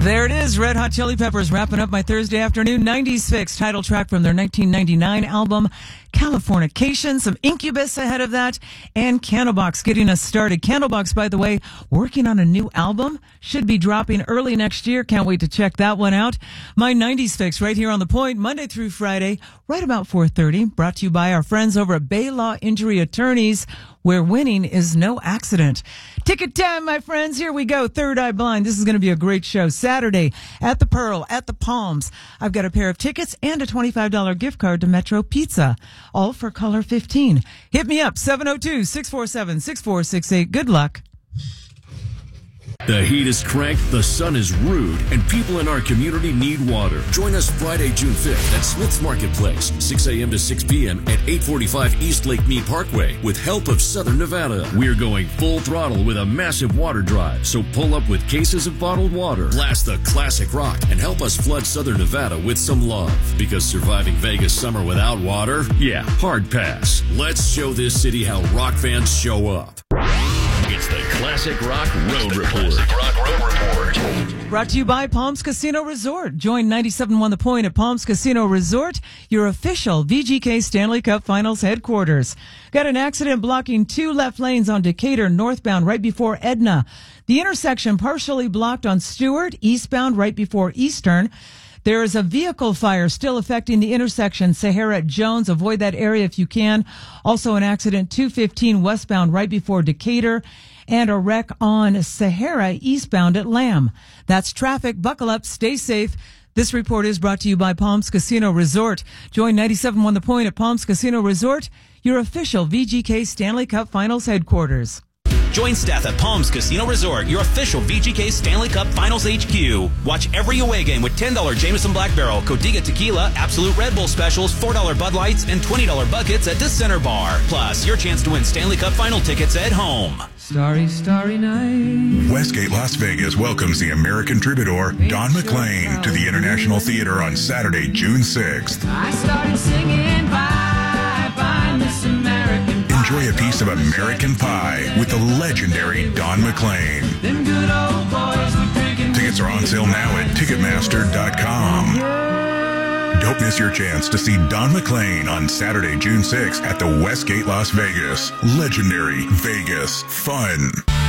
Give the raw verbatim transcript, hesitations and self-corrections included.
There it is, Red Hot Chili Peppers wrapping up my Thursday afternoon nineties fix, title track from their nineteen ninety-nine album, Californication, some Incubus ahead of that, and Candlebox getting us started. Candlebox, by the way, working on a new album, should be dropping early next year. Can't wait to check that one out. My nineties fix right here on The Point, Monday through Friday, right about four thirty, brought to you by our friends over at Bay Law Injury Attorneys, where winning is no accident. Ticket time, my friends. Here we go. Third Eye Blind. This is going to be a great show. Saturday at the Pearl, at the Palms. I've got a pair of tickets and a twenty-five dollars gift card to Metro Pizza, all for Color fifteen. Hit me up, seven oh two, six four seven, six four six eight. Good luck. The heat is cranked, the sun is rude, and people in our community need water. Join us Friday, June fifth at Smith's Marketplace, six a.m. to six p.m. at eight forty-five East Lake Mead Parkway, with help of Southern Nevada. We're going full throttle with a massive water drive, so pull up with cases of bottled water, blast the classic rock, and help us flood Southern Nevada with some love. Because surviving Vegas summer without water? Yeah, hard pass. Let's show this city how rock fans show up. It's the Classic Rock Road Report. Classic Rock Road Report. Brought to you by Palms Casino Resort. Join ninety-seven point one The Point at Palms Casino Resort, your official V G K Stanley Cup Finals headquarters. Got an accident blocking two left lanes on Decatur northbound right before Edna. The intersection partially blocked on Stewart eastbound right before Eastern. There is a vehicle fire still affecting the intersection Sahara at Jones. Avoid that area if you can. Also an accident two fifteen westbound right before Decatur, and a wreck on Sahara eastbound at Lamb. That's traffic. Buckle up. Stay safe. This report is brought to you by Palms Casino Resort. Join ninety-seven point one The Point at Palms Casino Resort, your official V G K Stanley Cup Finals headquarters. Join staff at Palms Casino Resort, your official V G K Stanley Cup Finals H Q. Watch every away game with ten dollars Jameson Black Barrel, Codiga Tequila, Absolute Red Bull specials, four dollars Bud Lights, and twenty dollars buckets at the Center Bar. Plus, your chance to win Stanley Cup Final tickets at home. Starry, starry night. Westgate Las Vegas welcomes the American troubadour Don McLean to the International Theater on Saturday, June sixth. I started singing bye, bye, Miss American. Enjoy a piece of American Pie with the legendary Don McLean. Them good old boys were drinking. Tickets are on sale now at Ticketmaster dot com. Don't miss your chance to see Don McLean on Saturday, June sixth at the Westgate Las Vegas. Legendary Vegas fun.